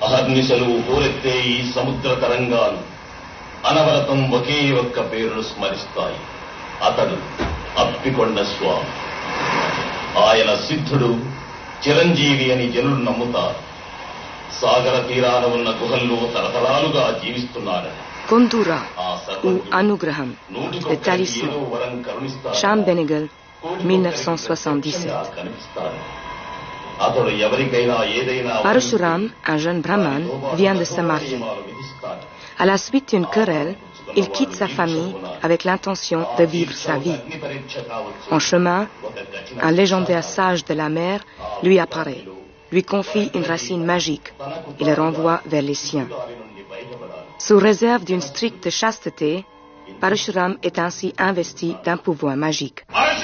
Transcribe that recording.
అహర్నిశలు హోరెత్తే ఈ సముద్ర తరంగాలు అనవరతం ఒకే ఒక్క పేరును స్మరిస్తాయి. అతడు అప్పికొండ స్వామి. ఆయన సిద్ధుడు, చిరంజీవి అని జనులు నమ్ముతారు. సాగర తీరాన ఉన్న గుహల్లో తరతరాలుగా జీవిస్తున్నారని. Kondura ou Anugraham, le talisman. Cham Benegal, 1977. Parashuram, un jeune brahman, vient de se marier. À la suite d'une querelle, il quitte sa famille avec l'intention de vivre sa vie. En chemin, un légendaire sage de la mer lui apparaît, lui confie une racine magique et le renvoie vers les siens. Sous réserve d'une stricte chasteté, Parashuram est ainsi investi d'un pouvoir magique.